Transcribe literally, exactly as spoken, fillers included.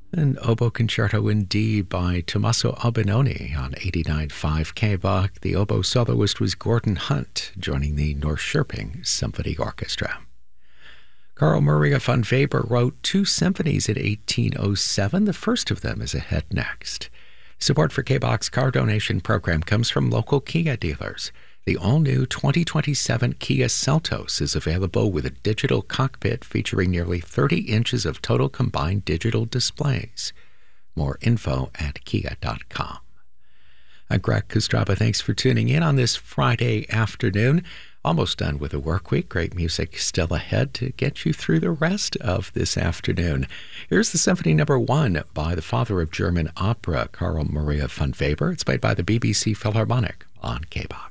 An oboe concerto in D by Tommaso Albinoni on eighty-nine point five K B A C. The oboe soloist was Gordon Hunt, joining the Norrköping Symphony Orchestra. Carl Maria von Weber wrote two symphonies in eighteen oh seven. The first of them is ahead next. Support for K B A C's car donation program comes from local Kia dealers. The all-new twenty twenty-seven Kia Seltos is available with a digital cockpit featuring nearly thirty inches of total combined digital displays. More info at kia dot com. I'm Greg Kostraba. Thanks for tuning in on this Friday afternoon. Almost done with the work week. Great music still ahead to get you through the rest of this afternoon. Here's the Symphony Number One by the father of German opera, Carl Maria von Weber. It's played by the B B C Philharmonic on K B A C.